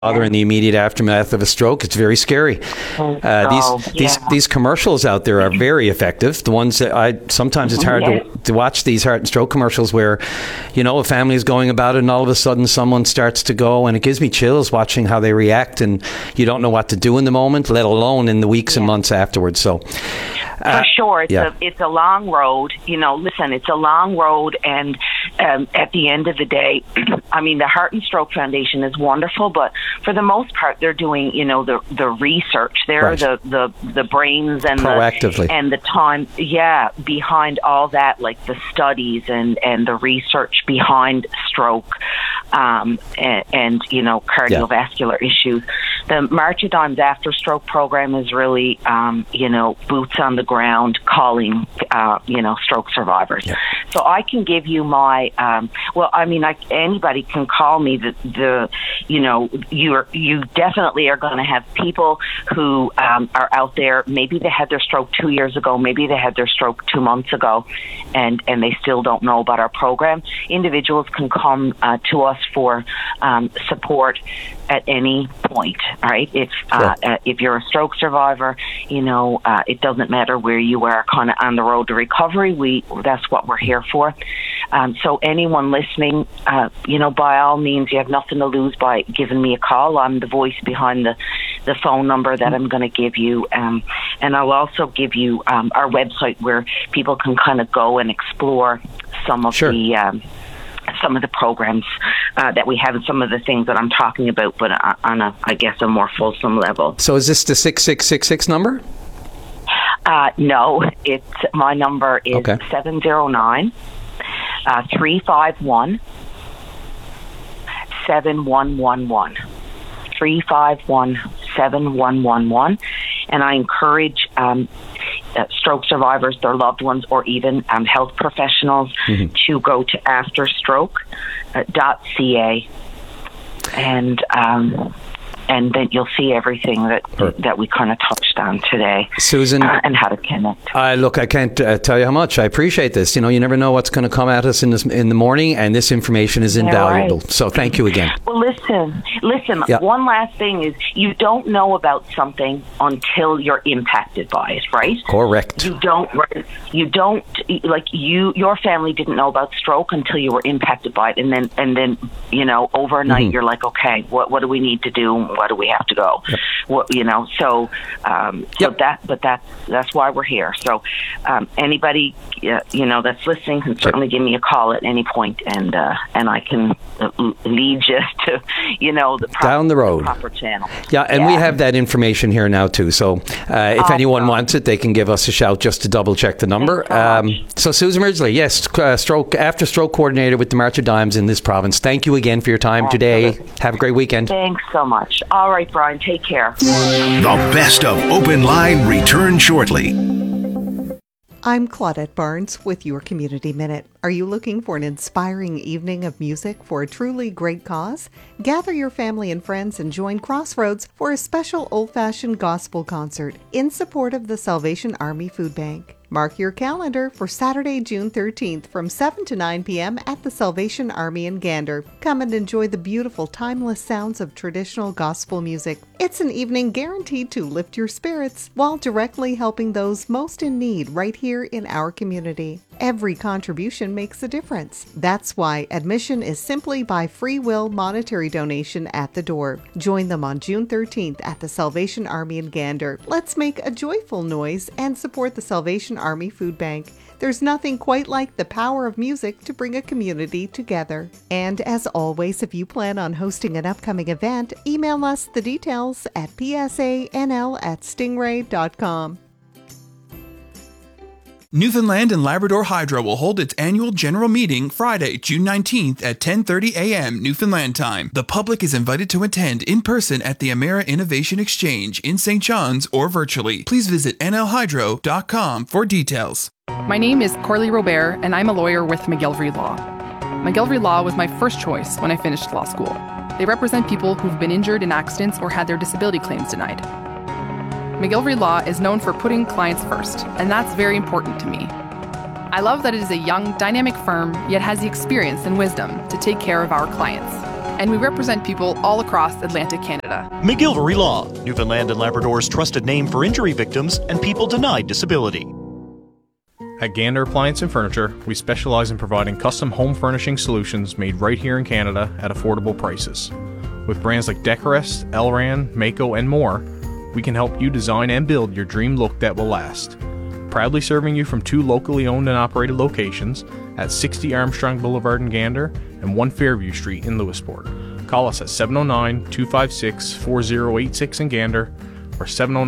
in the immediate aftermath of a stroke. It's very scary. These commercials out there are very effective. The ones that sometimes it's hard to watch these heart and stroke commercials where, a family is going about it and all of a sudden someone starts to go, and it gives me chills watching how they react, and you don't know what to do in the moment, let alone in the weeks and months afterwards. So, for sure, it's a long road. Listen, it's a long road, and at the end of the day, I mean, the Heart and Stroke Foundation is wonderful, but for the most part, they're doing, the research. They're the brains and proactively the time, behind all that, like the studies and the research behind stroke, and cardiovascular issues. The March of Dimes After Stroke program is really, boots on the ground, calling, stroke survivors. Yeah. So I can give you my, anybody can call me. You definitely are going to have people who are out there. Maybe they had their stroke 2 years ago. Maybe they had their stroke 2 months ago, and they still don't know about our program. Individuals can come to us for support at any point, right? If you're a stroke survivor, it doesn't matter where you are kind of on the road to recovery. That's what we're here for. So anyone listening, by all means, you have nothing to lose by giving me a call. I'm the voice behind the phone number that I'm going to give you. And I'll also give you our website where people can kind of go and explore some of the programs that we have and some of the things that I'm talking about, but on a more fulsome level. So is this the 6666 number? No, my number is 709 351 7111. 351 7111. And I encourage stroke survivors, their loved ones, or even health professionals to go to afterstroke.ca and then you'll see everything that we kind of touched on today, Susan, and how to connect. Look, I can't tell you how much I appreciate this. You never know what's going to come at us in the morning, and this information is invaluable. Right. So thank you again. Well, listen. Yeah. One last thing is you don't know about something until you're impacted by it, right? Correct. You don't your family didn't know about stroke until you were impacted by it, and then overnight you're like, okay, what do we need to do? Where do we have to go? Yep. That's why we're here. So anybody that's listening can certainly give me a call at any point, and I can lead you to the down the road proper channel. Yeah, and we have that information here now too. So if anyone wants it, they can give us a shout just to double check the number. So Susan Ridgely, yes, after stroke coordinator with the March of Dimes in this province. Thank you again for your time today. Have a great weekend. Thanks so much. All right, Brian, take care. The best of Open Line returns shortly. I'm Claudette Barnes with your Community Minute. Are you looking for an inspiring evening of music for a truly great cause? Gather your family and friends and join Crossroads for a special old-fashioned gospel concert in support of the Salvation Army Food Bank. Mark your calendar for Saturday, June 13th from 7 to 9 p.m. at the Salvation Army in Gander. Come and enjoy the beautiful, timeless sounds of traditional gospel music. It's an evening guaranteed to lift your spirits while directly helping those most in need right here in our community. Every contribution makes a difference. That's why admission is simply by free will monetary donation at the door. Join them on June 13th at the Salvation Army in Gander. Let's make a joyful noise and support the Salvation Army Food Bank. There's nothing quite like the power of music to bring a community together. And as always, if you plan on hosting an upcoming event, email us the details at psanl@stingray.com. Newfoundland and Labrador Hydro will hold its annual general meeting Friday, June 19th at 10:30 a.m. Newfoundland time. The public is invited to attend in person at the Emera Innovation Exchange in St. John's or virtually. Please visit nlhydro.com for details. My name is Corley Robert, and I'm a lawyer with McGillivray Law. McGillivray Law was my first choice when I finished law school. They represent people who've been injured in accidents or had their disability claims denied. McGillivray Law is known for putting clients first, and that's very important to me. I love that it is a young, dynamic firm, yet has the experience and wisdom to take care of our clients. And we represent people all across Atlantic Canada. McGilvery Law, Newfoundland and Labrador's trusted name for injury victims and people denied disability. At Gander Appliance and Furniture, we specialize in providing custom home furnishing solutions made right here in Canada at affordable prices. With brands like Decorest, Elran, Mako, and more, we can help you design and build your dream look that will last. Proudly serving you from 2 locally owned and operated locations at 60 Armstrong Boulevard in Gander and 1 Fairview Street in Lewisport. Call us at 709-256-4086 in Gander or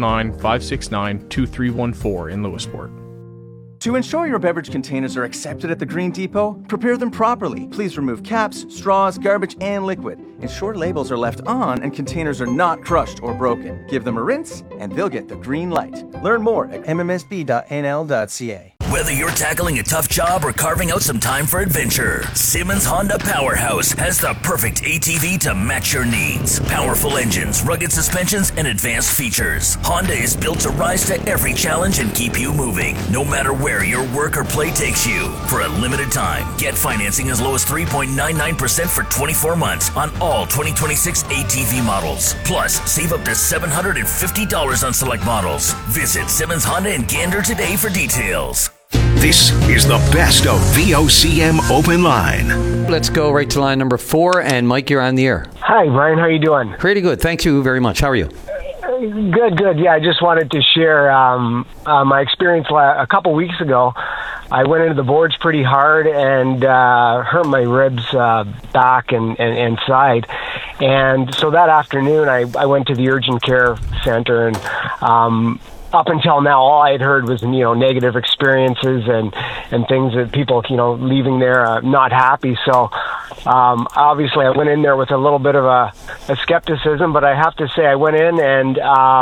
709-569-2314 in Lewisport. To ensure your beverage containers are accepted at the Green Depot, prepare them properly. Please remove caps, straws, garbage, and liquid. Ensure labels are left on and containers are not crushed or broken. Give them a rinse and they'll get the green light. Learn more at mmsb.nl.ca. Whether you're tackling a tough job or carving out some time for adventure, Simmons Honda Powerhouse has the perfect ATV to match your needs. Powerful engines, rugged suspensions, and advanced features. Honda is built to rise to every challenge and keep you moving, no matter where your work or play takes you. For a limited time, get financing as low as 3.99% for 24 months on all 2026 ATV models. Plus, save up to $750 on select models. Visit Simmons Honda in Gander today for details. This is the best of VOCM Open Line. Let's go right to line number 4, and Mike, you're on the air. Hi, Ryan. How are you doing? Pretty good. Thank you very much. How are you? Good. Yeah, I just wanted to share my experience a couple weeks ago. I went into the boards pretty hard and hurt my ribs, back and side. And so that afternoon, I went to the urgent care center, and up until now, all I had heard was, negative experiences and things that people, leaving there not happy. So obviously I went in there with a little bit of a skepticism, but I have to say I went in and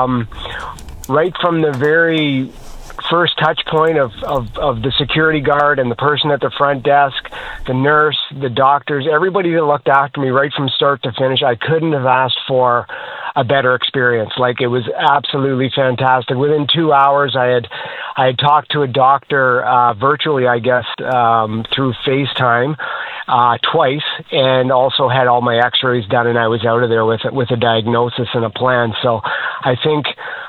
right from the very first touch point of the security guard and the person at the front desk, the nurse, the doctors, everybody that looked after me right from start to finish, I couldn't have asked for a better experience. Like, it was absolutely fantastic. Within 2 hours, I had talked to a doctor virtually, I guess, through FaceTime twice, and also had all my x-rays done, and I was out of there with a diagnosis and a plan. So I think,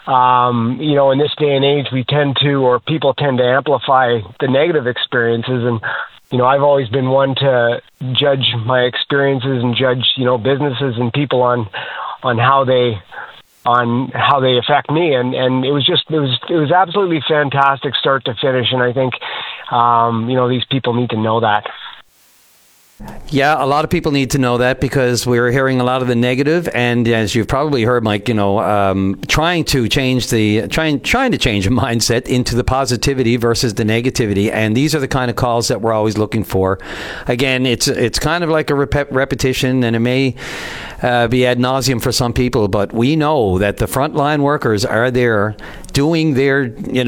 in this day and age, people tend to amplify the negative experiences, and I've always been one to judge my experiences and judge, businesses and people on how they affect me, and it was absolutely fantastic start to finish, and I think these people need to know that. Yeah, a lot of people need to know that, because we're hearing a lot of the negative, and as you've probably heard, Mike, trying to change a mindset into the positivity versus the negativity, and these are the kind of calls that we're always looking for. Again, it's kind of like a repetition, and it may be ad nauseum for some people, but we know that the frontline workers are there doing their,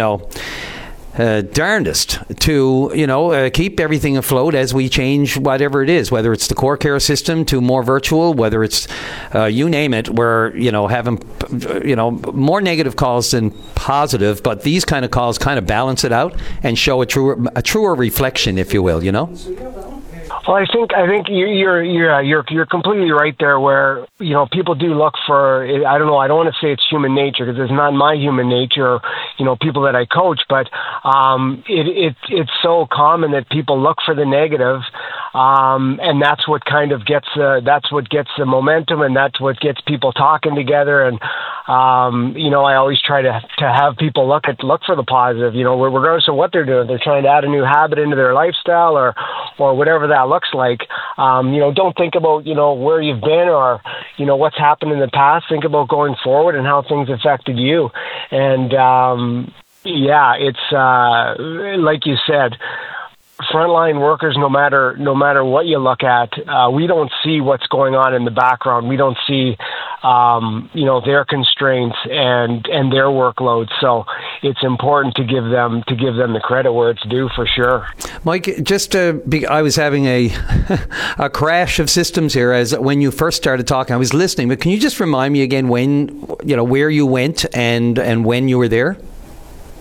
darndest to keep everything afloat as we change whatever it is, whether it's the core care system to more virtual, whether it's you name it. We're having more negative calls than positive, but these kind of calls kind of balance it out and show a truer reflection, if you will. Well, I think you're completely right there. Where people do look for, I don't know, I don't want to say it's human nature, because it's not my human nature. People that I coach, but it's so common that people look for the negative, and that's what kind of gets the momentum, and that's what gets people talking together. And I always try to have people look for the positive. Regardless of what they're doing, they're trying to add a new habit into their lifestyle or whatever that looks like. Don't think about where you've been or what's happened in the past. Think about going forward and how things affected you. And it's like you said, frontline workers, no matter what you look at, we don't see what's going on in the background. We don't see their constraints and their workload. So it's important to give them the credit where it's due, for sure. Mike, I was having a crash of systems here as when you first started talking. I was listening, but can you just remind me again where you went and when you were there?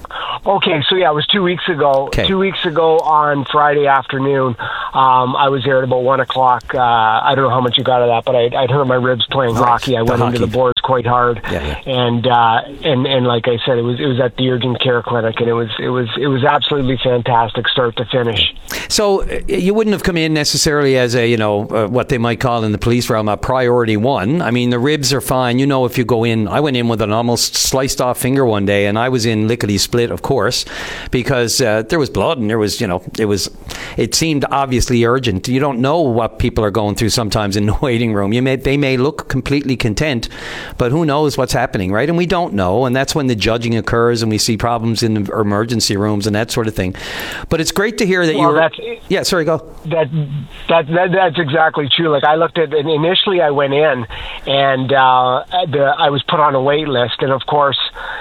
Okay, so yeah, it was 2 weeks ago. Okay. 2 weeks ago on Friday afternoon, I was there at about 1 o'clock. I don't know how much you got of that, but I'd hurt my ribs playing hockey. I went into the boards quite hard, and like I said, it was at the urgent care clinic, and it was absolutely fantastic, start to finish. So you wouldn't have come in necessarily as a what they might call in the police realm a priority one. I mean, the ribs are fine. If you go in, I went in with an almost sliced off finger one day, and I was in lickety split, of course, because there was blood and there was, it seemed obviously urgent. You don't know what people are going through sometimes in the waiting room. They may look completely content, but who knows what's happening, right? And we don't know, and that's when the judging occurs, and we see problems in emergency rooms and that sort of thing. But it's great to hear that Yeah, sorry, go. That's exactly true. Like, I looked at, initially I went in, and I was put on a wait list, and of course,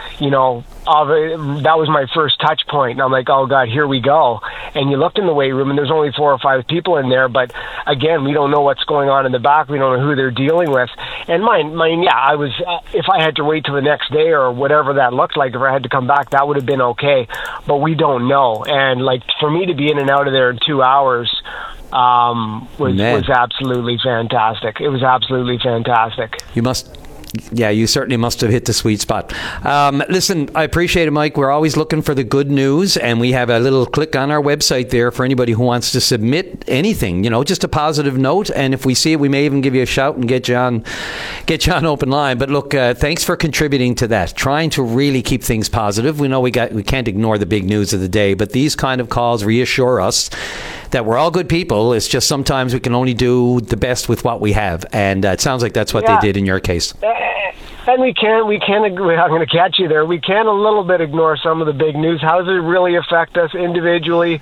that was my first touch point. And I'm like, oh God, here we go. And you looked in the weight room, and there's only 4 or 5 people in there. But again, we don't know what's going on in the back. We don't know who they're dealing with. And I was. If I had to wait till the next day or whatever that looked like, if I had to come back, that would have been okay. But we don't know. And like, for me to be in and out of there in 2 hours was absolutely fantastic. It was absolutely fantastic. You certainly must have hit the sweet spot. Listen, I appreciate it, Mike. We're always looking for the good news, and we have a little click on our website there for anybody who wants to submit anything, just a positive note. And if we see it, we may even give you a shout and get you on open line. But look, thanks for contributing to that, trying to really keep things positive. We know we can't ignore the big news of the day, but these kind of calls reassure us that we're all good people. It's just sometimes we can only do the best with what we have, and it sounds like that's what they did in your case. And we can, I'm going to catch you there. We can a little bit ignore some of the big news. How does it really affect us individually?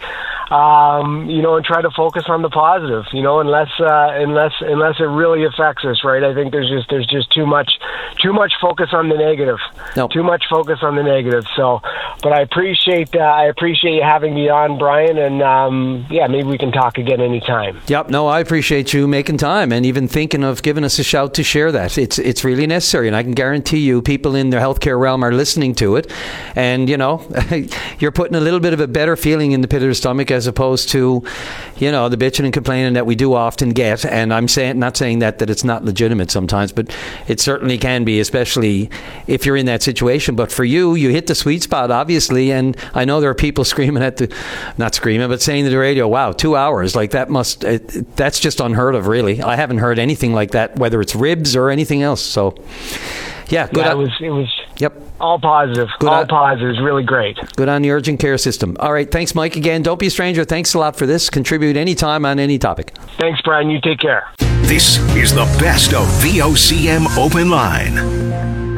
And try to focus on the positive, unless it really affects us, right? I think there's just too much focus on the negative. Nope. Too much focus on the negative. So, but I appreciate you having me on, Brian, and maybe we can talk again anytime. Yep. No, I appreciate you making time and even thinking of giving us a shout to share that. It's really necessary, and I can guarantee you people in the healthcare realm are listening to it, and you're putting a little bit of a better feeling in the pit of the stomach as opposed to the bitching and complaining that we do often get. And I'm not saying that it's not legitimate sometimes, but it certainly can be, especially if you're in that situation. But for you hit the sweet spot, obviously, and I know there are people screaming not screaming, but saying to the radio, wow, 2 hours, like that's just unheard of, really. I haven't heard anything like that, whether it's ribs or anything else. So good. Yeah, it was yep, all positive. Positive. Really great. Good on the urgent care system. All right, thanks, Mike. Again, don't be a stranger. Thanks a lot for this. Contribute anytime on any topic. Thanks, Brian. You take care. This is the best of VOCM Open Line.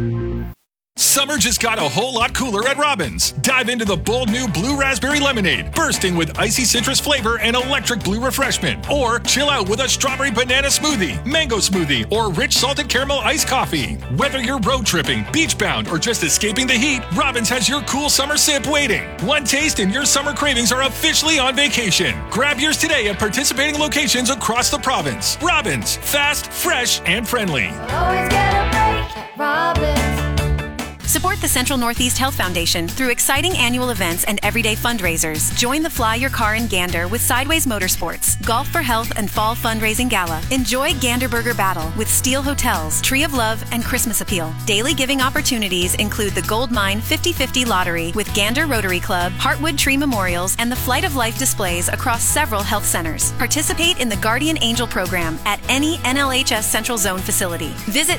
Summer just got a whole lot cooler at Robbins. Dive into the bold new Blue Raspberry Lemonade, bursting with icy citrus flavor and electric blue refreshment. Or chill out with a strawberry banana smoothie, mango smoothie, or rich salted caramel iced coffee. Whether you're road tripping, beach bound, or just escaping the heat, Robbins has your cool summer sip waiting. One taste and your summer cravings are officially on vacation. Grab yours today at participating locations across the province. Robbins, fast, fresh, and friendly. Always get a break at Robbins. Support the Central Northeast Health Foundation through exciting annual events and everyday fundraisers. Join the Fly Your Car in Gander with Sideways Motorsports, Golf for Health and Fall Fundraising Gala. Enjoy Gander Burger Battle with Steel Hotels, Tree of Love, and Christmas Appeal. Daily giving opportunities include the Gold Mine 50/50 Lottery with Gander Rotary Club, Heartwood Tree Memorials, and the Flight of Life displays across several health centers. Participate in the Guardian Angel program at any NLHS Central Zone facility. Visit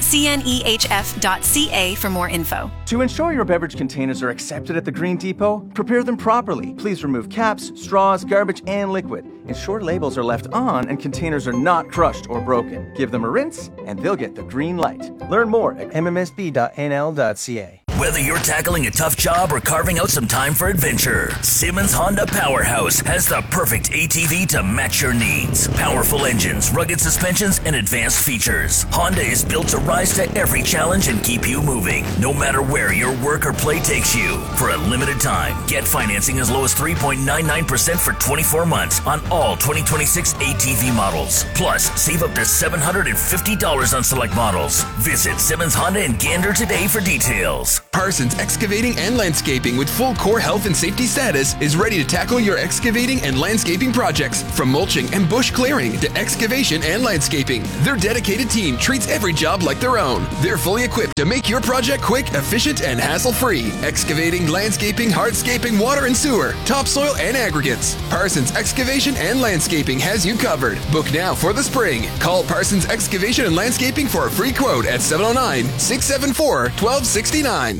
cnehf.ca for more info. To ensure your beverage containers are accepted at the Green Depot, prepare them properly. Please remove caps, straws, garbage, and liquid. Ensure labels are left on and containers are not crushed or broken. Give them a rinse, and they'll get the green light. Learn more at mmsb.nl.ca. Whether you're tackling a tough job or carving out some time for adventure, Simmons Honda Powerhouse has the perfect ATV to match your needs. Powerful engines, rugged suspensions, and advanced features. Honda is built to rise to every challenge and keep you moving, no matter where your work or play takes you. For a limited time, get financing as low as 3.99% for 24 months on all 2026 ATV models. Plus, save up to $750 on select models. Visit Simmons Honda in Gander today for details. Parsons Excavating and Landscaping, with full core health and safety status, is ready to tackle your excavating and landscaping projects. From mulching and bush clearing to excavation and landscaping, their dedicated team treats every job like their own. They're fully equipped to make your project quick, efficient, and hassle-free. Excavating, landscaping, hardscaping, water and sewer, topsoil, and aggregates. Parsons Excavation and Landscaping has you covered. Book now for the spring. Call Parsons Excavation and Landscaping for a free quote at 709-674-1269.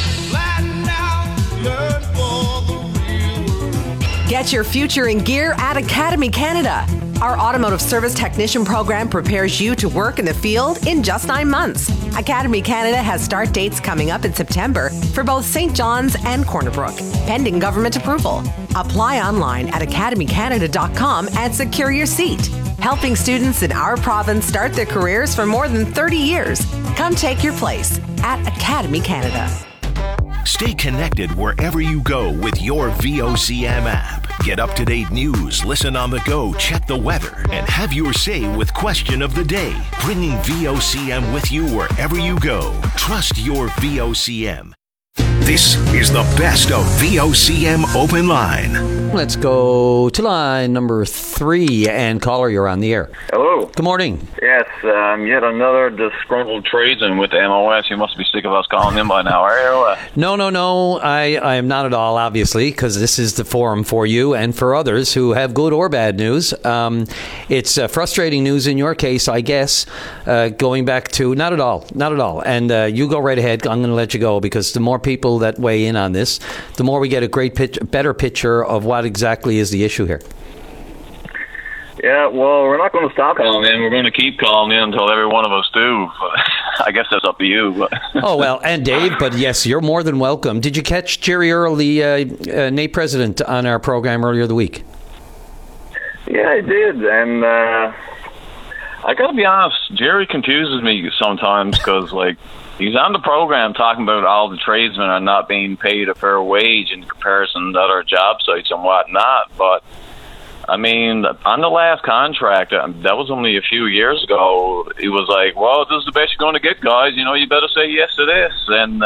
Get your future in gear at Academy Canada. Our automotive service technician program prepares you to work in the field in just 9 months. Academy Canada has start dates coming up in September for both St. John's and Corner Brook, pending government approval. Apply online at academycanada.com and secure your seat. Helping students in our province start their careers for more than 30 years. Come take your place at Academy Canada. Stay connected wherever you go with your VOCM app. Get up-to-date news, listen on the go, check the weather, and have your say with Question of the Day. Bringing VOCM with you wherever you go. Trust your VOCM. This is the best of VOCM Open Line. Let's go to line number 3. And caller, you're on the air. Hello. Good morning. Yes, yet another disgruntled tradesman with the MOS. You must be sick of us calling in by now, are you? No. I am not at all, obviously, because this is the forum for you and for others who have good or bad news. It's frustrating news in your case, I guess, going back to not at all. And you go right ahead. I'm going to let you go, because the more people that weigh in on this, the more we get a better picture of what exactly is the issue here. Yeah, well, we're not going to stop calling in. We're going to keep calling in until every one of us do. I guess that's up to you. Oh, well, and Dave, but yes, you're more than welcome. Did you catch Jerry Earle, the NAPE president, on our program earlier the week? Yeah, I did, and I got to be honest, Jerry confuses me sometimes, because, he's on the program talking about all the tradesmen are not being paid a fair wage in comparison to other job sites and whatnot, but I mean, on the last contract, that was only a few years ago, he was like, well, this is the best you're going to get, guys. You better say yes to this. And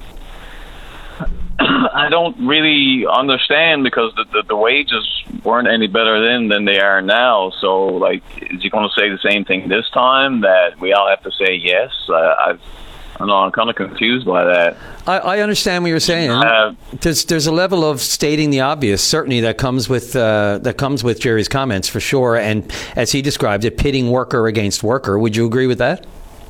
I don't really understand, because the wages weren't any better then than they are now. So, is he going to say the same thing this time, that we all have to say yes? I don't know, I'm kind of confused by that. I understand what you're saying. There's a level of stating the obvious, certainly, that comes with Jerry's comments, for sure. And as he described it, pitting worker against worker. Would you agree with that?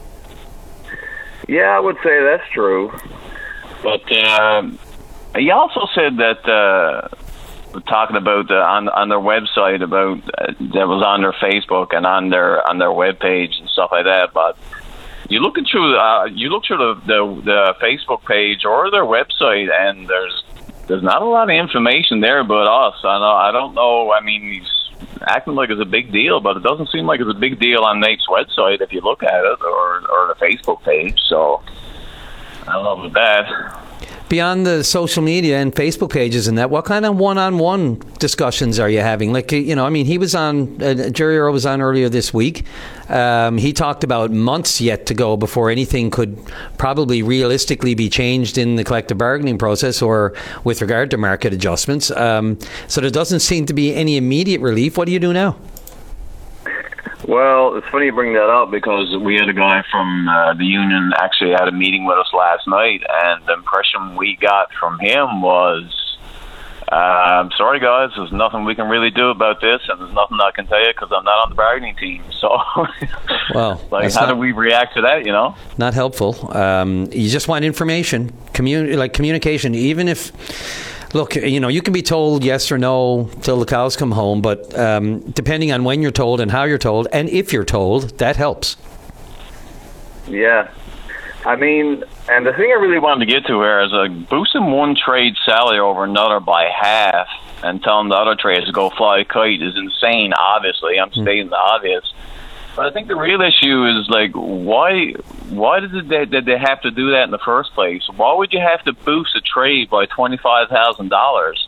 Yeah, I would say that's true. But he also said that talking about on their website about that was on their Facebook and on their webpage and stuff like that, but. You look through the Facebook page or their website, and there's not a lot of information there about us. I don't know. I mean, he's acting like it's a big deal, but it doesn't seem like it's a big deal on NAPE's website if you look at it, or the Facebook page. So I don't know about that. Beyond the social media and Facebook pages and that, what kind of one-on-one discussions are you having? He was on, Jerry Earle was on earlier this week. He talked about months yet to go before anything could probably realistically be changed in the collective bargaining process or with regard to market adjustments. So there doesn't seem to be any immediate relief. What do you do now? Well, it's funny you bring that up, because we had a guy from the union actually had a meeting with us last night, and the impression we got from him was, I'm sorry, guys, there's nothing we can really do about this, and there's nothing I can tell you because I'm not on the bargaining team. So, well, how do we react to that, Not helpful. You just want information, communication, even if... Look, you can be told yes or no till the cows come home, but depending on when you're told and how you're told, and if you're told, that helps. Yeah. I mean, and the thing I really wanted to get to here is boosting one trade's salary over another by half and telling the other trades to go fly a kite is insane, obviously. I'm stating the obvious. But I think the real issue is, why did they have to do that in the first place? Why would you have to boost a trade by $25,000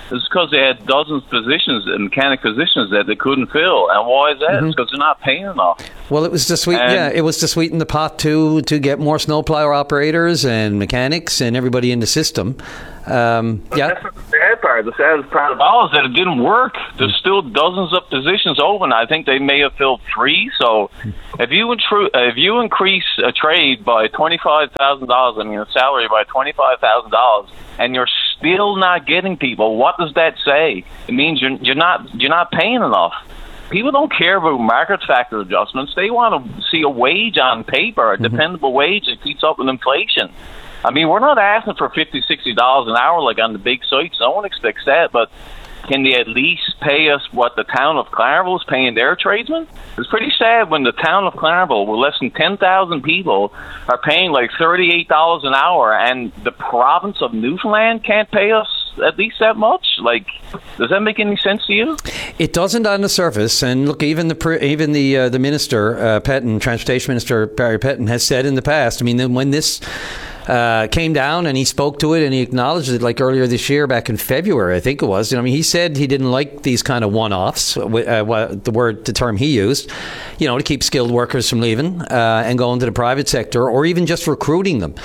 It's because they had dozens of positions, mechanic positions that they couldn't fill. And why is that? It's because they're not paying enough. Well, it was to sweeten the pot to get more snowplow operators and mechanics and everybody in the system. That's the sad part. The saddest part of all is that it didn't work. There's still dozens of positions open. I think they may have filled 3. So if you increase a trade by $25,000, I mean a salary by $25,000, and you're still not getting people, what does that say? It means you're not paying enough. People don't care about market factor adjustments. They want to see a wage on paper, a dependable wage that keeps up with inflation. I mean, we're not asking for $50, $60 an hour like on the big sites. No one expects that, but can they at least pay us what the town of Clareville is paying their tradesmen? It's pretty sad when the town of Clareville, with less than 10,000 people, are paying like $38 an hour, and the province of Newfoundland can't pay us at least that much. Like, does that make any sense to you? It doesn't on the surface. And look, even the minister, Pettin, Transportation Minister Barry Pettin, has said in the past. I mean, when this came down and he spoke to it and he acknowledged it, like earlier this year, back in February, I think it was. I mean, he said he didn't like these kind of one-offs, the term he used, to keep skilled workers from leaving and going to the private sector, or even just recruiting them.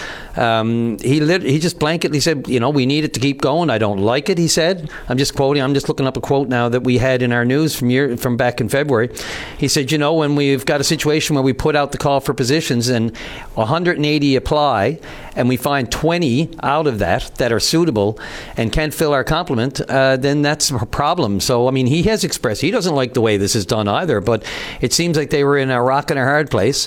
He just blanketly said, we need it to keep going. I don't like it, he said. I'm just looking up a quote now that we had in our news from back in February. He said, when we've got a situation where we put out the call for positions and 180 apply, and we find 20 out of that are suitable and can't fill our complement, then that's a problem. So, I mean, he has expressed he doesn't like the way this is done either, but it seems like they were in a rock and a hard place,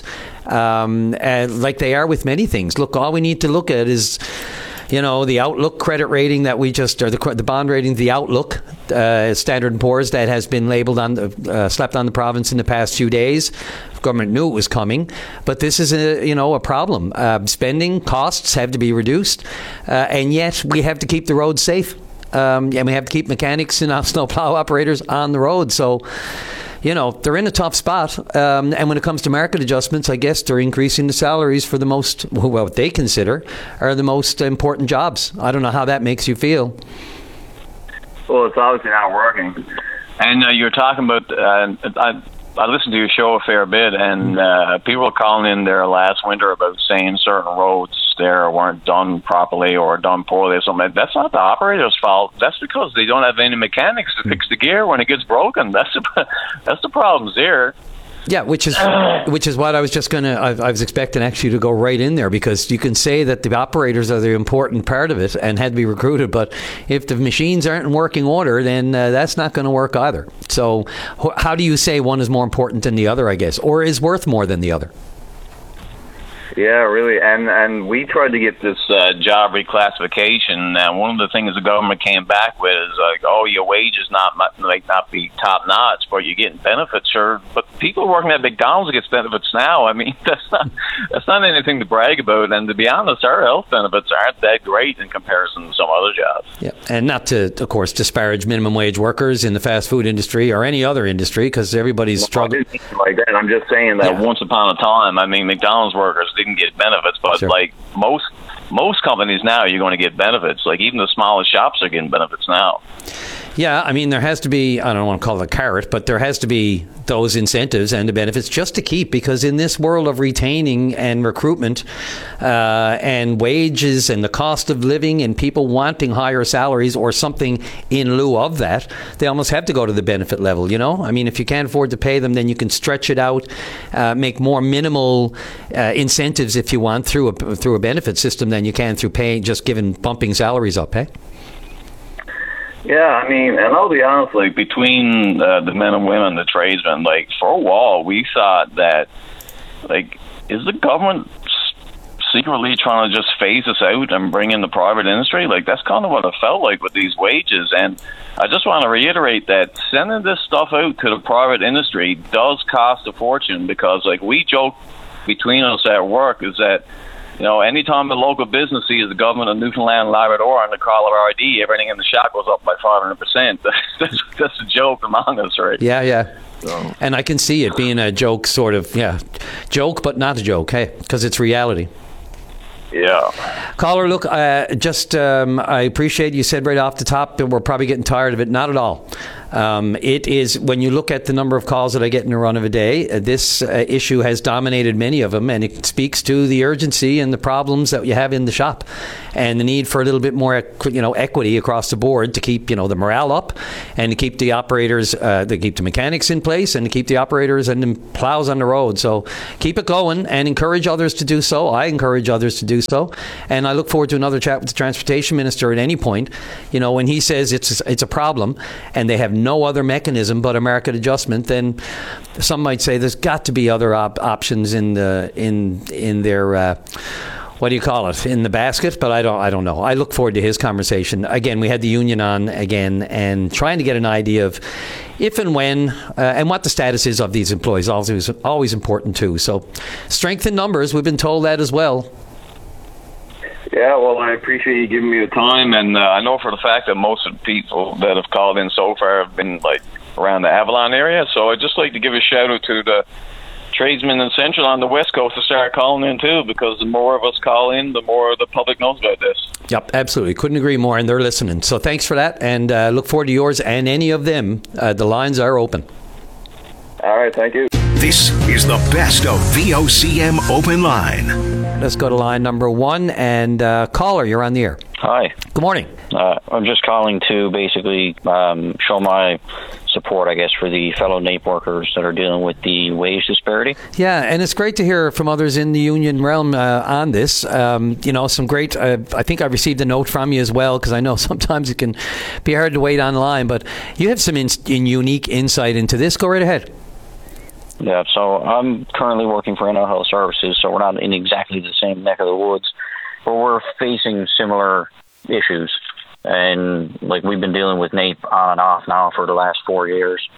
and like they are with many things. Look, all we need to look at is the Outlook credit rating that we just, or the bond rating, the Outlook, Standard & Poor's, that has been labeled slapped on the province in the past few days. The government knew it was coming, but this is a problem. Spending costs have to be reduced, and yet we have to keep the roads safe, and we have to keep mechanics and snowplow operators on the road. So, they're in a tough spot. And when it comes to market adjustments, I guess they're increasing the salaries for what they consider are the most important jobs. I don't know how that makes you feel. Well, it's obviously not working. And you're talking about, I listened to your show a fair bit, and people were calling in there last winter about saying certain roads there weren't done properly or done poorly or something. That's not the operator's fault. That's because they don't have any mechanics to fix the gear when it gets broken. That's the problem there. Yeah, which is what I was just I was expecting actually to go right in there, because you can say that the operators are the important part of it and had to be recruited, but if the machines aren't in working order, then that's not going to work either. So how do you say one is more important than the other, I guess, or is worth more than the other? Yeah, really, and we tried to get this job reclassification, and one of the things the government came back with is like, your wages might not be top notch, but you're getting benefits, sure. But people working at McDonald's get benefits now. I mean, that's not anything to brag about. And to be honest, our health benefits aren't that great in comparison to some other jobs. Yeah, and not to, of course, disparage minimum wage workers in the fast food industry or any other industry, because everybody's struggling. Like that, I'm just saying that once upon a time, I mean, McDonald's workers didn't get benefits, but like most companies now, you're going to get benefits. Like even the smallest shops are getting benefits now. Yeah, I mean, there has to be, I don't want to call it a carrot, but there has to be those incentives and the benefits just to keep, because in this world of retaining and recruitment and wages and the cost of living and people wanting higher salaries or something in lieu of that, they almost have to go to the benefit level, I mean, if you can't afford to pay them, then you can stretch it out, make more minimal incentives, if you want, through a benefit system than you can through just bumping salaries up, eh? Yeah, I mean, and I'll be honest, like, between the men and women, the tradesmen, like, for a while, we thought that, like, is the government secretly trying to just phase us out and bring in the private industry? Like, that's kind of what it felt like with these wages. And I just want to reiterate that sending this stuff out to the private industry does cost a fortune, because, like, we joke between us at work is that, anytime a local business sees the government of Newfoundland and Labrador on the call of RD, everything in the shop goes up by 500%. That's a joke among us, right? Yeah. So. And I can see it being a joke, sort of, joke, but not a joke, hey, because it's reality. Yeah. Caller, look, I appreciate you said right off the top that we're probably getting tired of it. Not at all. It is, when you look at the number of calls that I get in a run of a day, this issue has dominated many of them, and it speaks to the urgency and the problems that you have in the shop, and the need for a little bit more, equity across the board to keep, the morale up, and to keep the operators, to keep the mechanics in place, and to keep the operators and the plows on the road. So keep it going, and encourage others to do so. I encourage others to do so, and I look forward to another chat with the Transportation Minister at any point. When he says it's a problem, and they have no other mechanism but a market adjustment, then some might say there's got to be other options in their in the basket, but I don't know. I look forward to his conversation. Again, we had the union on again, and trying to get an idea of if and when and what the status is of these employees. Always important too. So strength in numbers, we've been told that as well. Yeah, well, I appreciate you giving me the time, and I know for the fact that most of the people that have called in so far have been around the Avalon area, so I'd just like to give a shout out to the tradesmen in Central on the West Coast to start calling in too, because the more of us call in, the more the public knows about this. Yep, absolutely. Couldn't agree more, and they're listening. So thanks for that, and look forward to yours and any of them. The lines are open. All right, thank you. This is the best of VOCM Open Line. Let's go to line number 1, and caller, you're on the air. Hi. Good morning. I'm just calling to basically show my support, I guess, for the fellow NAPE workers that are dealing with the wage disparity. Yeah, and it's great to hear from others in the union realm on this. Some great, I think I received a note from you as well, because I know sometimes it can be hard to wait online, but you have some unique insight into this. Go right ahead. Yeah, so I'm currently working for NL Health Services, so we're not in exactly the same neck of the woods, but we're facing similar issues. And we've been dealing with NAPE on and off now for the last 4 years.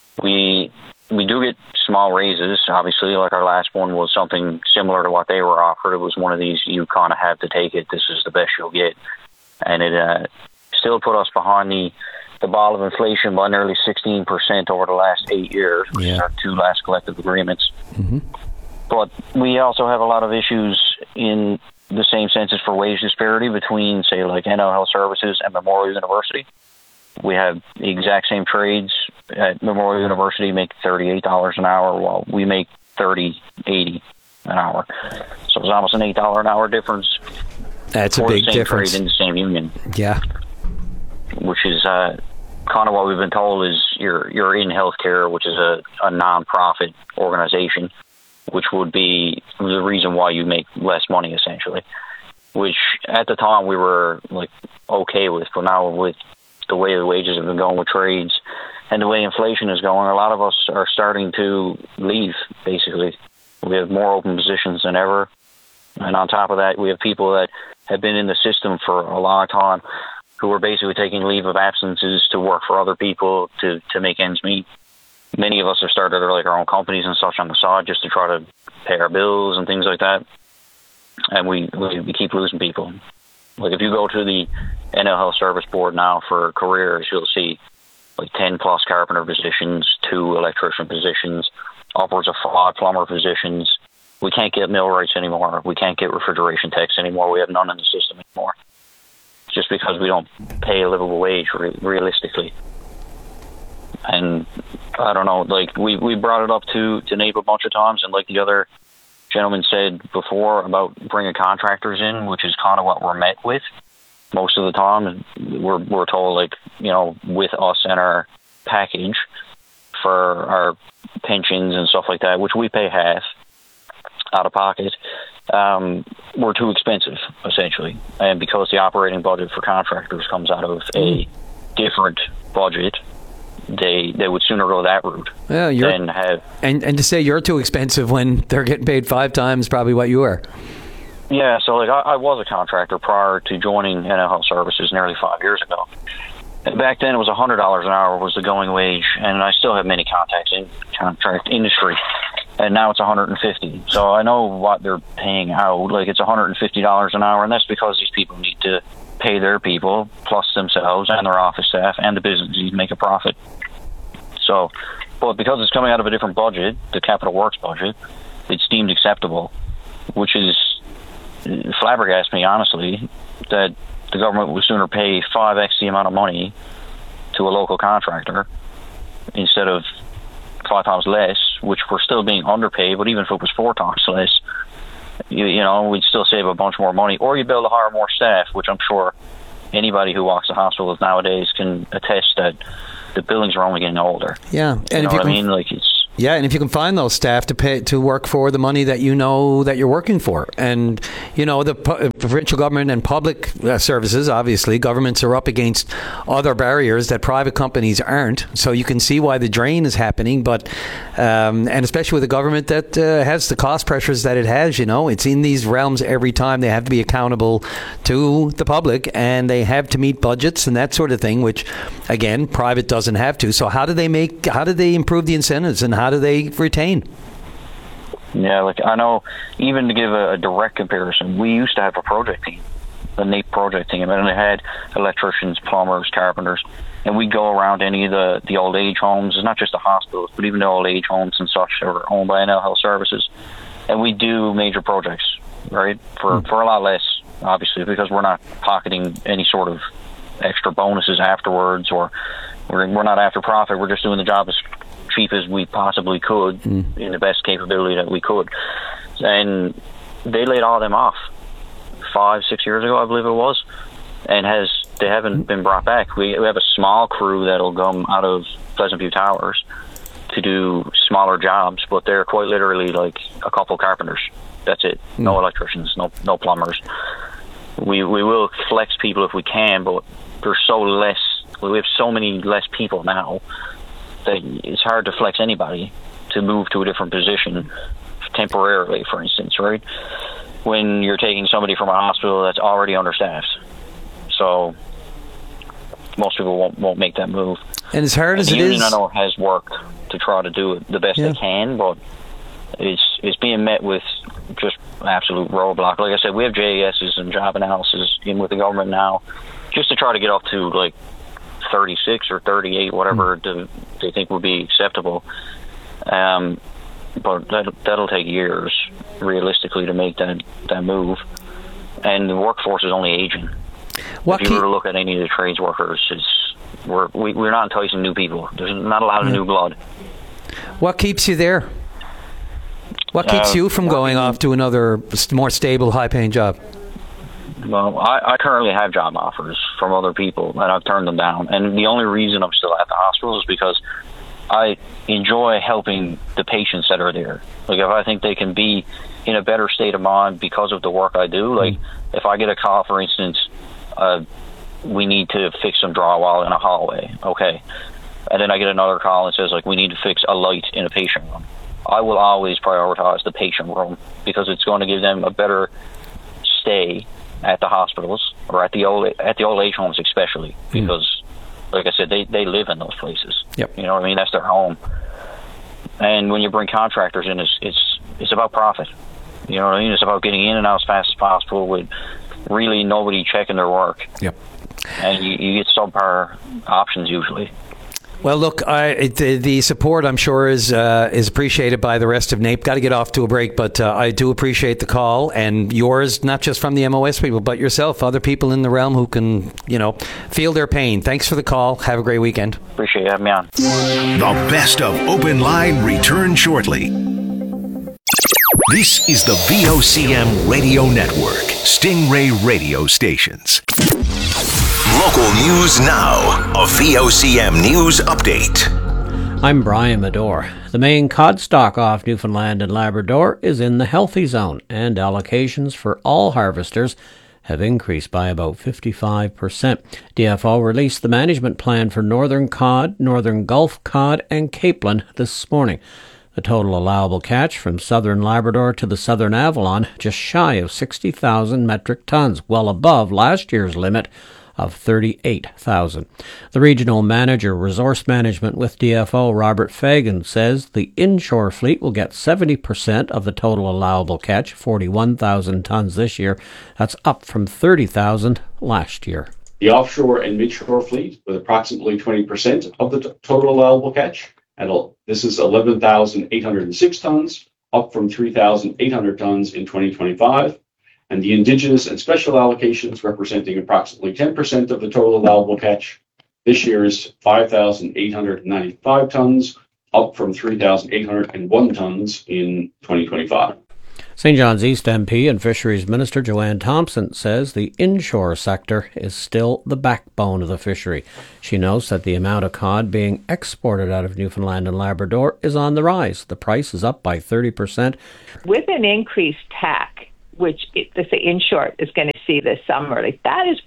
We do get small raises, obviously. Our last one was something similar to what they were offered. It was one of these, you kind of have to take it, this is the best you'll get. And it still put us behind the ball of inflation by nearly 16% over the last 8 years, which is our 2 last collective agreements. Mm-hmm. But we also have a lot of issues in the same sense as for wage disparity between, say, NL Health Services and Memorial University. We have the exact same trades at Memorial University, make $38 an hour, while we make $30.80 an hour. So it's almost an $8 an hour difference. That's a big difference. Trade in the same union. Yeah. Which is kind of what we've been told is you're in healthcare, which is a non-profit organization, which would be the reason why you make less money, essentially, which at the time we were okay with. But now with the way the wages have been going with trades and the way inflation is going, a lot of us are starting to leave, basically. We have more open positions than ever. And on top of that, we have people that have been in the system for a long time who are basically taking leave of absences to work for other people to make ends meet. Many of us have started our own companies and such on the side just to try to pay our bills and things like that. And we keep losing people. If you go to the NL Health Service Board now for careers, you'll see 10 plus carpenter positions, 2 electrician positions, upwards of 5 plumber positions. We can't get millwrights anymore. We can't get refrigeration techs anymore. We have none in the system anymore. Just because we don't pay a livable wage realistically. And I don't know, we brought it up to NAPE a bunch of times, and the other gentleman said before about bringing contractors in, which is kind of what we're met with most of the time. We're told, with us and our package for our pensions and stuff like that, which we pay half out of pocket, we're too expensive, essentially. And because the operating budget for contractors comes out of a different budget, they would sooner go that route than have... And to say you're too expensive when they're getting paid 5 times probably what you are. Yeah, so I was a contractor prior to joining NL Health Services nearly 5 years ago. And back then it was $100 an hour was the going wage, and I still have many contacts in contract industry. And now it's $150. So I know what they're paying out. It's $150 an hour, and that's because these people need to pay their people, plus themselves and their office staff, and the business need to make a profit. So, but because it's coming out of a different budget, the Capital Works budget, it's deemed acceptable, which is flabbergasts me, honestly, that the government would sooner pay 5x the amount of money to a local contractor instead of 5 times less, which we're still being underpaid. But even if it was 4 times less, you know, we'd still save a bunch more money. Or you be able to hire more staff, which I'm sure anybody who walks the hospitals nowadays can attest that the buildings are only getting older. Yeah, and you know what I mean? Like, it's... Yeah, and if you can find those staff to work for the money that you know that you're working for. And, you know, the provincial government and public services, obviously, governments are up against other barriers that private companies aren't. So you can see why the drain is happening. But, and especially with a government that has the cost pressures that it has, you know, it's in these realms every time. They have to be accountable to the public and they have to meet budgets and that sort of thing, which, again, private doesn't have to. So how do they improve the incentives and how do they retain? Yeah, like I know, even to give a direct comparison, we used to have a project team, the NAPE project team, and it had electricians, plumbers, carpenters, and we'd go around any of the old age homes, not just the hospitals, but even the old age homes and such that were owned by NL Health Services, and we do major projects, right, for a lot less, obviously, because we're not pocketing any sort of extra bonuses afterwards, or we're not after profit, we're just doing the job as cheap as we possibly could in the best capability that we could. And they laid all of them off 5-6 years ago, I believe it was, and they haven't been brought back. We have a small crew that'll come out of Pleasant View Towers to do smaller jobs, but they're quite literally like a couple carpenters. That's it. No electricians, no plumbers. We will flex people if we can, but there's we have so many less people now that it's hard to flex anybody to move to a different position temporarily, for instance, right? When you're taking somebody from a hospital that's already understaffed. So most people won't make that move. And as hard as it is... The union, I know, has worked to try to do it the best they can, but it's being met with just absolute roadblock. Like I said, we have JASs and job analysis in with the government now just to try to get up to, like, 36 or 38, whatever they think would be acceptable. But that'll take years, realistically, to make that move. And the workforce is only aging. If you were to look at any of the trades workers, we're not enticing new people. There's not a lot of new blood. What keeps you there? What keeps you from going off to another more stable, high-paying job? Well, I currently have job offers from other people, and I've turned them down. And the only reason I'm still at the hospital is because I enjoy helping the patients that are there. Like, if I think they can be in a better state of mind because of the work I do, like, if I get a call, for instance, we need to fix some drywall in a hallway, okay. And then I get another call and says, like, we need to fix a light in a patient room. I will always prioritize the patient room because it's going to give them a better stay at the hospitals or at the old age homes, especially because, like I said, they live in those places. Yep. You know what I mean? That's their home. And when you bring contractors in, it's about profit. You know what I mean? It's about getting in and out as fast as possible with really nobody checking their work. Yep. And you get subpar options usually. Well, look, the support, I'm sure, is appreciated by the rest of NAPE. Got to get off to a break, but I do appreciate the call, and yours, not just from the MOS people, but yourself, other people in the realm who can, feel their pain. Thanks for the call. Have a great weekend. Appreciate you having me on. The best of Open Line returns shortly. This is the VOCM Radio Network, Stingray Radio Stations. Local news now. A VOCM news update. I'm Brian Medore. The main cod stock off Newfoundland and Labrador is in the healthy zone, and allocations for all harvesters have increased by about 55%. DFO released the management plan for Northern Cod, Northern Gulf Cod, and Capeland this morning. The total allowable catch from southern Labrador to the southern Avalon just shy of 60,000 metric tons, well above last year's limit of 38,000. The regional manager, resource management with DFO, Robert Fagan, says the inshore fleet will get 70% of the total allowable catch, 41,000 tons this year. That's up from 30,000 last year. The offshore and midshore fleet with approximately 20% of the total allowable catch. And this is 11,806 tons, up from 3,800 tons in 2025. and the indigenous and special allocations representing approximately 10% of the total allowable catch. This year is 5,895 tons, up from 3,801 tons in 2025. St. John's East MP and Fisheries Minister Joanne Thompson says the inshore sector is still the backbone of the fishery. She notes that the amount of cod being exported out of Newfoundland and Labrador is on the rise. The price is up by 30%. With an increased TAC, which the inshore is going to see this summer, that is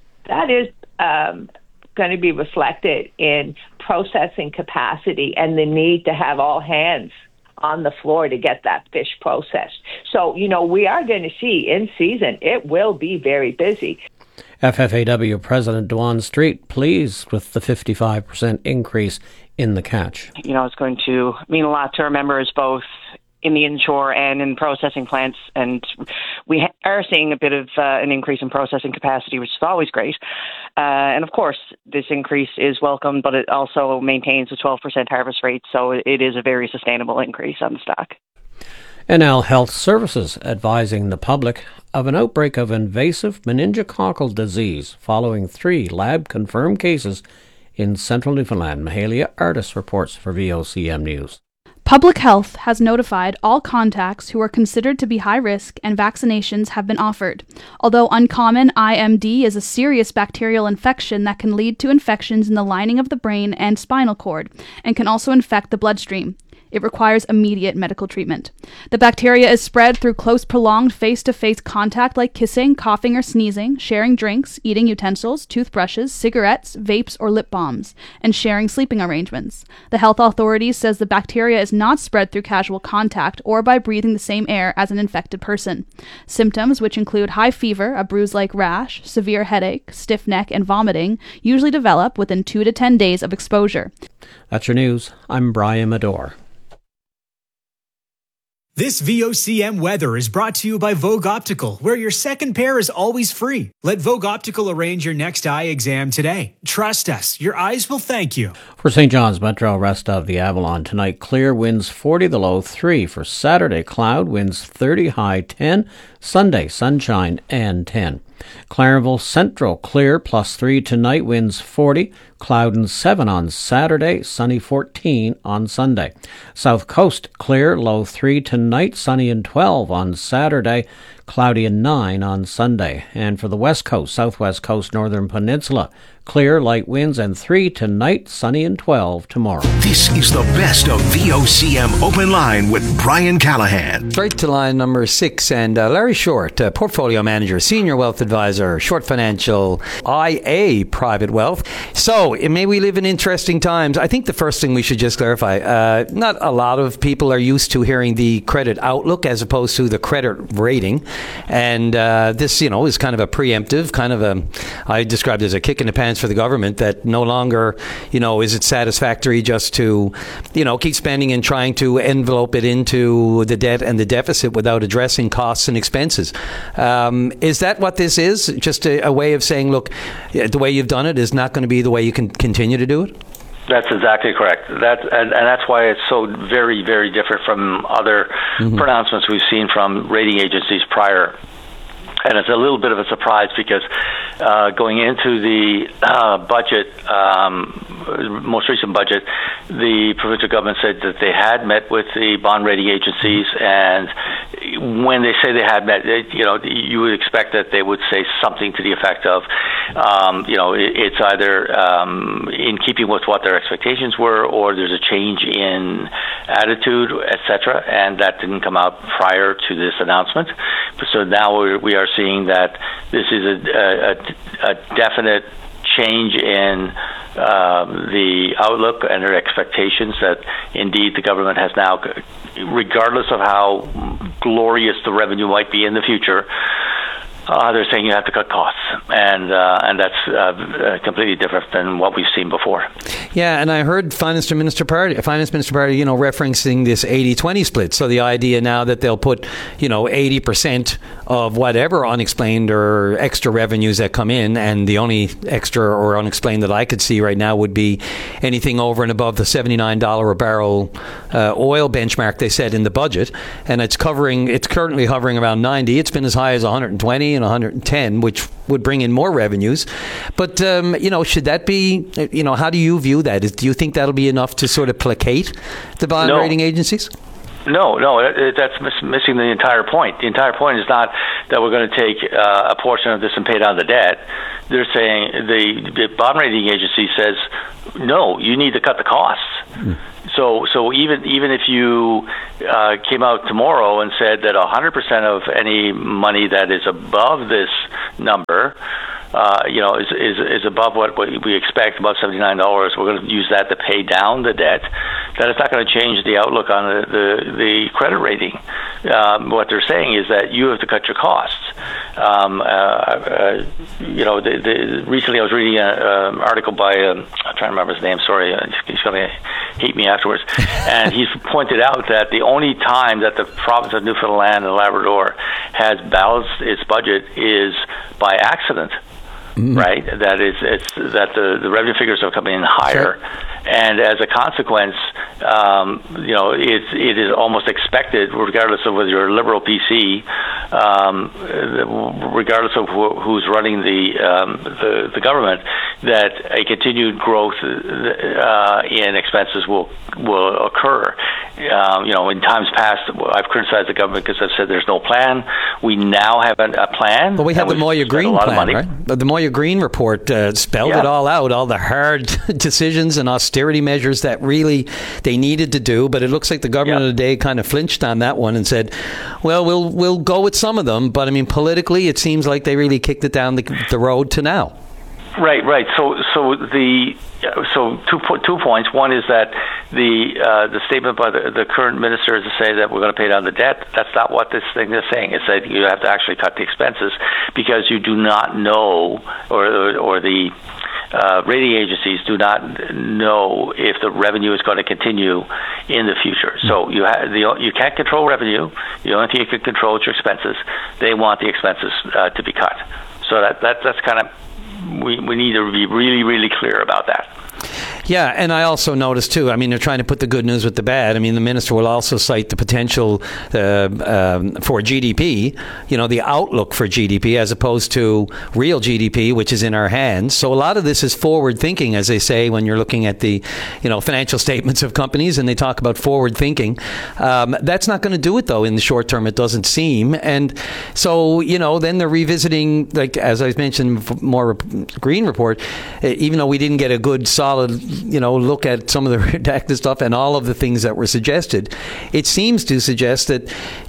going to be reflected in processing capacity and the need to have all hands on the floor to get that fish processed. So, we are going to see in season, it will be very busy. FFAW President Dwan Street pleased with the 55% increase in the catch. It's going to mean a lot to our members, both in the inshore and in processing plants, and we are seeing a bit of an increase in processing capacity, which is always great. And of course, this increase is welcome, but it also maintains a 12% harvest rate, so it is a very sustainable increase on the stock. NL Health Services advising the public of an outbreak of invasive meningococcal disease following 3 lab-confirmed cases in central Newfoundland. Mahalia Artis reports for VOCM News. Public Health has notified all contacts who are considered to be high risk and vaccinations have been offered. Although uncommon, IMD is a serious bacterial infection that can lead to infections in the lining of the brain and spinal cord and can also infect the bloodstream. It requires immediate medical treatment. The bacteria is spread through close, prolonged face-to-face contact like kissing, coughing, or sneezing, sharing drinks, eating utensils, toothbrushes, cigarettes, vapes, or lip balms, and sharing sleeping arrangements. The health authorities says the bacteria is not spread through casual contact or by breathing the same air as an infected person. Symptoms, which include high fever, a bruise-like rash, severe headache, stiff neck, and vomiting, usually develop within 2 to 10 days of exposure. That's your news. I'm Brian Medore. This VOCM weather is brought to you by Vogue Optical, where your second pair is always free. Let Vogue Optical arrange your next eye exam today. Trust us, your eyes will thank you. For St. John's Metro, rest of the Avalon tonight, clear, winds 40, the low 3. For Saturday, cloud, winds 30, high 10. Sunday, sunshine and 10. Clarenville Central, clear, +3 tonight, winds 40, cloud and 7 on Saturday, sunny 14 on Sunday. South Coast, clear, low 3 tonight, sunny and 12 on Saturday, cloudy and 9 on Sunday. And for the West Coast, Southwest Coast, Northern Peninsula, clear, light winds and 3 tonight, sunny and 12 tomorrow. This is the best of VOCM Open Line with Brian Callahan. Straight to line number 6, and Larry Short, Portfolio Manager, Senior Wealth Advisor, Short Financial, IA Private Wealth. So, may we live in interesting times. I think the first thing we should just clarify, not a lot of people are used to hearing the credit outlook as opposed to the credit rating. And this, is kind of a preemptive, I described it as a kick in the pants for the government that no longer, is it satisfactory just to, keep spending and trying to envelope it into the debt and the deficit without addressing costs and expenses. Is that what this is? Just a way of saying, look, the way you've done it is not going to be the way you can continue to do it? That's exactly correct. And that's why it's so very, very different from other pronouncements we've seen from rating agencies prior. And it's a little bit of a surprise because going into the budget, most recent budget, the provincial government said that they had met with the bond rating agencies, and when they say they had met, you would expect that they would say something to the effect of, it's either in keeping with what their expectations were, or there's a change in attitude, etc. And that didn't come out prior to this announcement. So now we are seeing that this is a definite change in the outlook and their expectations, that indeed the government has now, regardless of how glorious the revenue might be in the future, they're saying you have to cut costs, and that's completely different than what we've seen before. Yeah, and I heard Finance Minister Party, referencing this 80-20 split. So the idea now that they'll put, 80% of whatever unexplained or extra revenues that come in, and the only extra or unexplained that I could see right now would be anything over and above the $79 a barrel oil benchmark they said in the budget, and it's currently hovering around 90. It's been as high as 120 and 110, which would bring in more revenues. But should that be? How do you view that? Do you think that'll be enough to sort of placate the bond rating agencies? No, that's missing the entire point. The entire point is not that we're going to take a portion of this and pay down the debt. They're saying the bond rating agency says, no, you need to cut the costs. So even if you came out tomorrow and said that 100% of any money that is above this number, is above what we expect, above $79, we're going to use that to pay down the debt, that it's not going to change the outlook on the credit rating. What they're saying is that you have to cut your costs. Recently I was reading an article by, I'm trying to remember his name, sorry, he's going to hate me afterwards, and he's pointed out that the only time that the province of Newfoundland and Labrador has balanced its budget is by accident. Right, that the revenue figures are coming in higher, and as a consequence, it is almost expected, regardless of whether you're a Liberal PC, regardless of who's running the government, that a continued growth in expenses will occur. In times past, I've criticized the government because I've said there's no plan. We now have a plan. But we have the Moya Green plan, right? The Moya Green report spelled it all out, all the hard decisions and austerity measures that really they needed to do. But it looks like the government of the day kind of flinched on that one and said, well, we'll go with some of them. But I mean, politically, it seems like they really kicked it down the road to now. Right. So 2 points. One is that the statement by the current minister is to say that we're going to pay down the debt. That's not what this thing is saying. It's that you have to actually cut the expenses because you do not know, or the rating agencies do not know if the revenue is going to continue in the future. So you can't control revenue. The only thing you can control is your expenses. They want the expenses to be cut. So that's kind of. We need to be really, really clear about that. Yeah, and I also noticed, too, I mean, they're trying to put the good news with the bad. I mean, the minister will also cite the potential for GDP, the outlook for GDP as opposed to real GDP, which is in our hands. So a lot of this is forward thinking, as they say, when you're looking at the, financial statements of companies and they talk about forward thinking. That's not going to do it, though, in the short term, it doesn't seem. And so, then they're revisiting, like, as I mentioned, more Green report, even though we didn't get a good, solid, look at some of the redacted stuff and all of the things that were suggested, it seems to suggest that,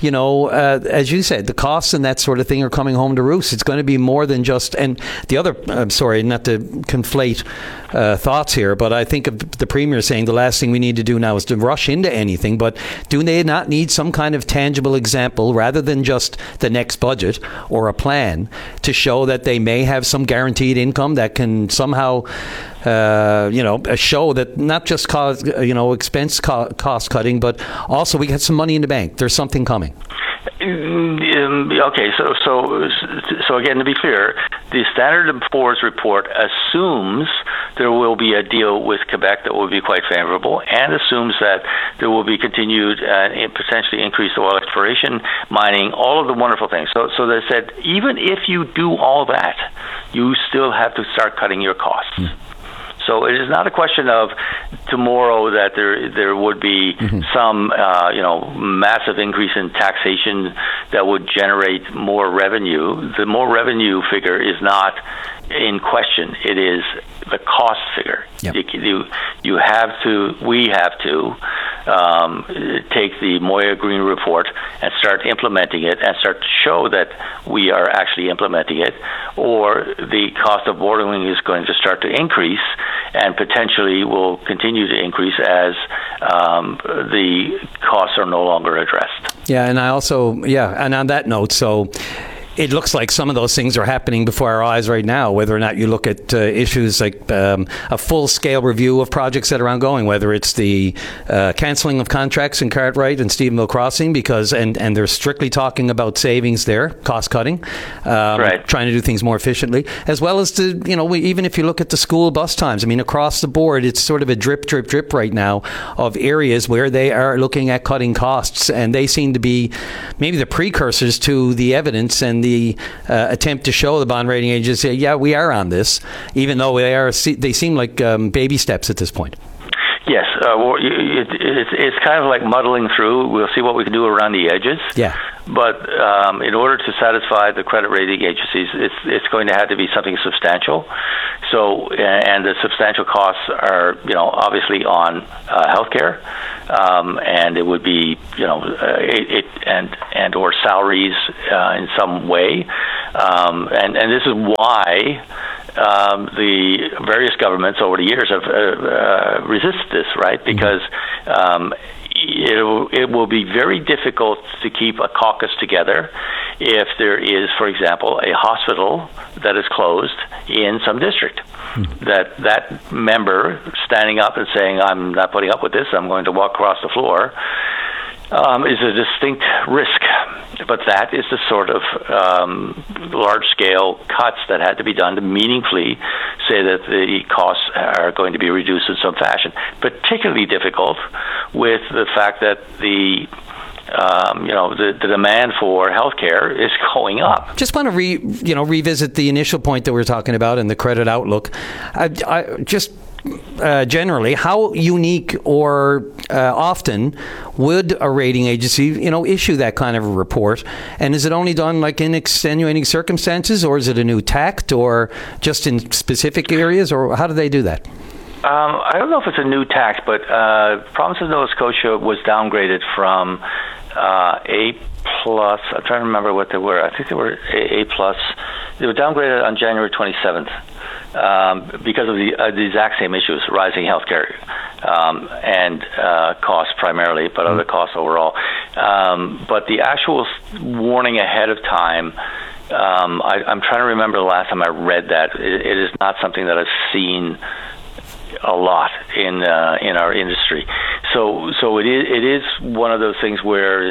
as you said, the costs and that sort of thing are coming home to roost. It's going to be more than just, and the other, I'm sorry, not to conflate thoughts here, but I think of the Premier saying the last thing we need to do now is to rush into anything, but do they not need some kind of tangible example rather than just the next budget or a plan to show that they may have some guaranteed income that can somehow show that not just cause, expense cost cutting, but also we got some money in the bank. There's something coming. Okay, so again, to be clear, the Standard & Poor's report assumes there will be a deal with Quebec that will be quite favorable, and assumes that there will be continued and potentially increased oil exploration, mining, all of the wonderful things. So they said, even if you do all that, you still have to start cutting your costs. So it is not a question of tomorrow that there would be some massive increase in taxation that would generate more revenue. The more revenue figure is not in question. It is the cost figure. Yep. We have to take the Moya Green report and start implementing it and start to show that we are actually implementing it, or the cost of borrowing is going to start to increase and potentially will continue to increase as the costs are no longer addressed. Yeah, and I also, and on that note, so it looks like some of those things are happening before our eyes right now, whether or not you look at issues like a full-scale review of projects that are ongoing, whether it's the cancelling of contracts in Cartwright and Stephenville Crossing, because and they're strictly talking about savings there, cost-cutting, trying to do things more efficiently, as well as even if you look at the school bus times, I mean, across the board, it's sort of a drip right now of areas where they are looking at cutting costs, and they seem to be maybe the precursors to the evidence and the attempt to show the bond rating agency, yeah, we are on this, even though they seem like baby steps at this point. Yes, it's kind of like muddling through. We'll see what we can do around the edges. Yeah. But in order to satisfy the credit rating agencies, it's going to have to be something substantial. So, and the substantial costs are, obviously on healthcare, and it would be, and or salaries in some way, and this is why. The various governments over the years have resisted this, right? Because it will be very difficult to keep a caucus together if there is, for example, a hospital that is closed in some district. That member standing up and saying, I'm not putting up with this, I'm going to walk across the floor, is a distinct risk. But that is the sort of large-scale cuts that had to be done to meaningfully say that the costs are going to be reduced in some fashion. Particularly difficult with the fact that the demand for healthcare is going up. Just want to revisit the initial point that we were talking about in the credit outlook. Generally, how unique or often would a rating agency, issue that kind of a report? And is it only done like in extenuating circumstances, or is it a new tact, or just in specific areas, or how do they do that? I don't know if it's a new tax, but Province of Nova Scotia was downgraded from A+. I'm trying to remember what they were. I think they were A+. They were downgraded on January 27th. Because of the exact same issues, rising healthcare and costs primarily, but other costs overall. But the actual warning ahead of time, I'm trying to remember the last time I read that. It is not something that I've seen a lot in our industry. So it is one of those things where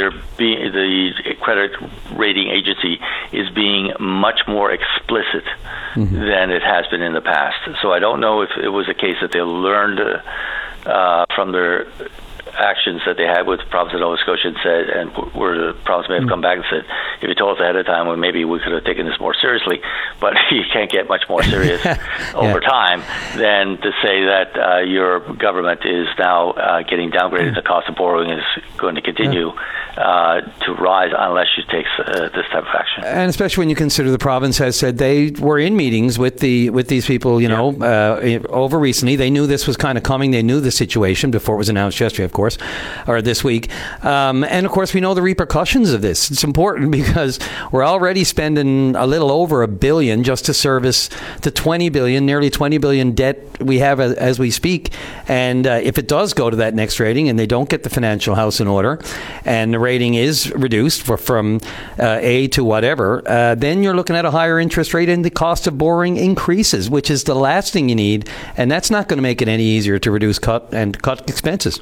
the credit rating agency is being much more explicit than it has been in the past. So I don't know if it was a case that they learned from their actions that they had with the province of Nova Scotia and said, and where the province may have come back and said, if you told us ahead of time, well, maybe we could have taken this more seriously, but you can't get much more serious over time than to say that your government is now getting downgraded. The cost of borrowing is going to continue to rise unless you take this type of action. And especially when you consider the province has said they were in meetings with these people, over recently. They knew this was kind of coming. They knew the situation before it was announced yesterday, of course, or this week. And of course, we know the repercussions of this. It's important because we're already spending a little over $1 billion just to service the nearly 20 billion debt we have as we speak. And if it does go to that next rating and they don't get the financial house in order, and the rating is reduced from A to whatever, then you're looking at a higher interest rate and the cost of borrowing increases, which is the last thing you need. And that's not going to make it any easier to reduce cut expenses.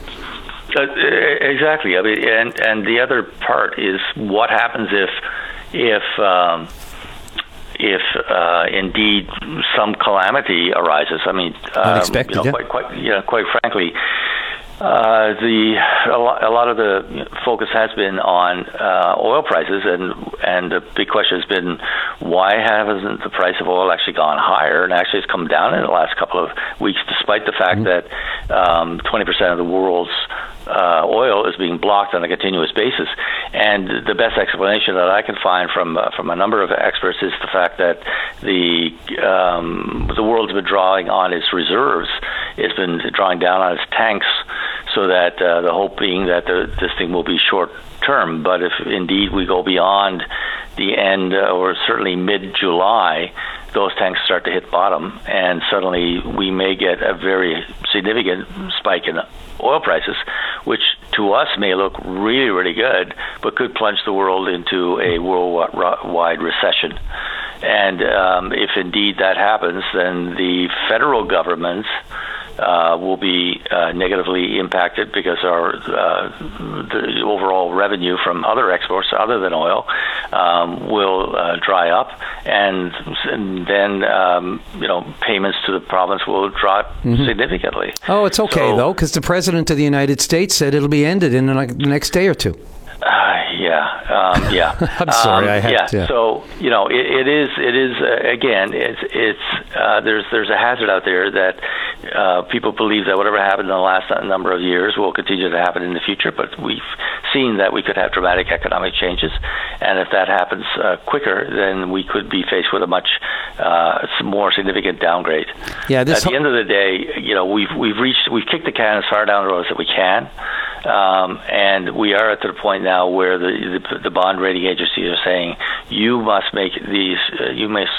Exactly. I mean, and the other part is what happens if indeed some calamity arises. I mean, unexpected, quite frankly. A lot of the focus has been on oil prices, and the big question has been, why hasn't the price of oil actually gone higher? And actually, it's come down in the last couple of weeks, despite the fact that 20% of the world's oil is being blocked on a continuous basis. And the best explanation that I can find from a number of experts is the fact that the world's been drawing on its reserves. It's been drawing down on its tanks, so that the hope being that this thing will be short term. But if indeed we go beyond the end, or certainly mid-July, those tanks start to hit bottom, and suddenly we may get a very significant spike in oil prices, which to us may look really, really good, but could plunge the world into a worldwide recession. And if indeed that happens, then the federal government will be negatively impacted because the overall revenue from other exports other than oil will dry up, and then payments to the province will drop significantly. Oh, it's okay though, because the President of the United States said it'll be ended in the next day or two. Yeah. I'm sorry, I had to. So it is again. There's a hazard out there that people believe that whatever happened in the last number of years will continue to happen in the future. But we've seen that we could have dramatic economic changes, and if that happens quicker, then we could be faced with a much more significant downgrade. Yeah. At the end of the day, we've kicked the can as far down the road as we can. And we are at the point now where the bond rating agencies are saying you must make these, you must